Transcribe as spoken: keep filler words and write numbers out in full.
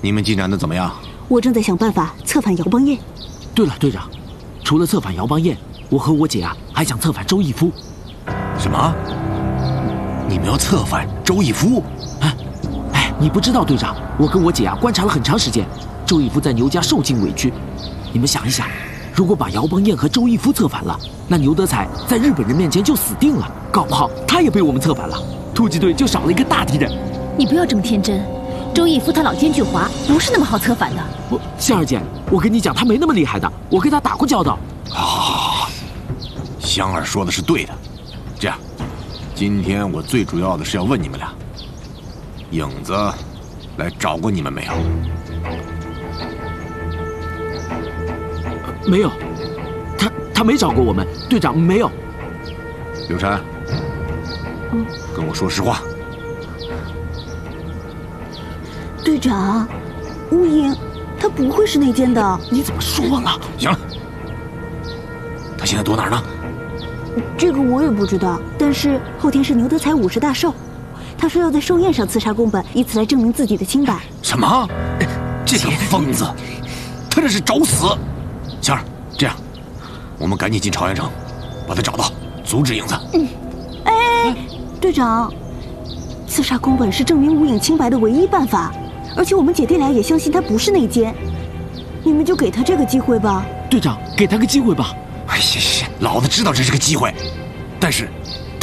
你们进展的怎么样？ 我正在想办法策反姚邦彦。 对了，队长，除了策反姚邦彦，我和我姐啊还想策反周义夫。 什么？你们要策反周义夫？ 哎，哎，你不知道，队长，我跟我姐啊观察了很长时间，周义夫在牛家受尽委屈。你们想一想，如果把姚邦彦和周义夫策反了，那牛德才在日本人面前就死定了，搞不好他也被我们策反了，突击队就少了一个大敌人。 你不要这么天真，周义夫他老奸巨猾，不是那么好策反的。 我香儿姐，我跟你讲，他没那么厉害的，我跟他打过交道。 好，好，好，好，香儿说的是对的。这样，今天我最主要的是要问你们俩，影子来找过你们没有？ 没有，他他没找过我们，队长没有。 刘禅， 嗯， 跟我说实话。 队长，乌影他不会是内奸的。 你怎么说了？ 行了，他现在躲哪儿呢？ 这个我也不知道，但是后天是牛德才五十大寿，他说要在寿宴上刺杀宫本，以此来证明自己的清白。 什么？这个疯子，他这是找死！香儿，这样，我们赶紧进朝阳城，把他找到，阻止影子。 嗯，哎，队长，刺杀宫本是证明无影清白的唯一办法，而且我们姐弟俩也相信他不是内奸，你们就给他这个机会吧。 队长，给他个机会吧。 哎呀呀，老子知道这是个机会，但是